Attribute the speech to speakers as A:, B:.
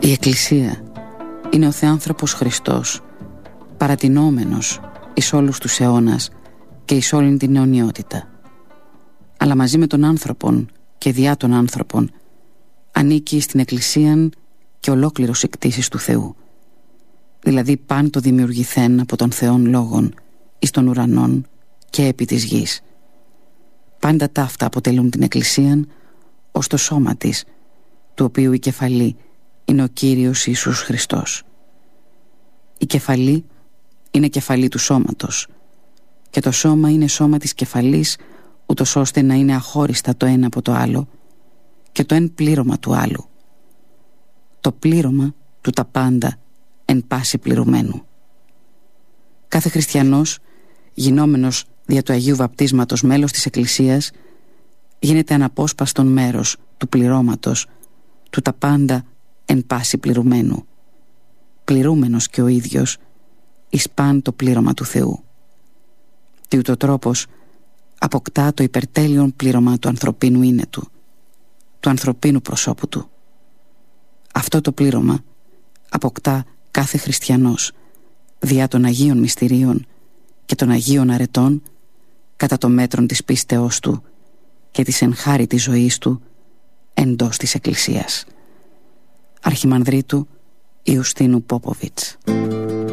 A: Η Εκκλησία είναι ο Θεάνθρωπος Χριστός, παρατηνόμενος εις όλους τους αιώνας και εις όλην την αιωνιότητα. Αλλά μαζί με τον άνθρωπον και διά των άνθρωπων ανήκει στην Εκκλησίαν και ολόκληρος εκτίσεις του Θεού, δηλαδή παν το δημιουργηθέν από τον Θεόν λόγον εις των ουρανών και επί της γης. Πάντα ταύτα αποτελούν την Εκκλησίαν ως το σώμα της, του οποίου η κεφαλή είναι ο Κύριος Ιησούς Χριστός. Η κεφαλή είναι κεφαλή του σώματος και το σώμα είναι σώμα της κεφαλής, ούτως ώστε να είναι αχώριστα το ένα από το άλλο και το εν πλήρωμα του άλλου, το πλήρωμα του τα πάντα εν πάση πληρωμένου. Κάθε χριστιανός, γινόμενος δια του Αγίου Βαπτίσματος μέλος της Εκκλησίας, γίνεται αναπόσπαστον μέρος του πληρώματος του τα πάντα εν πάση πληρωμένου, πληρούμενος και ο ίδιος εις παν το πλήρωμα του Θεού. Τι ούτω τρόπος αποκτά το υπερτέλειον πλήρωμα του ανθρωπίνου είναι του ανθρωπίνου προσώπου του. Αυτό το πλήρωμα αποκτά κάθε χριστιανός διά των Αγίων Μυστηρίων και των Αγίων Αρετών, κατά το μέτρον της πίστεώς του και της ενχάριτης ζωής του εντός της Εκκλησίας. Αρχιμανδρίτου Ιουστίνου Πόποβιτς.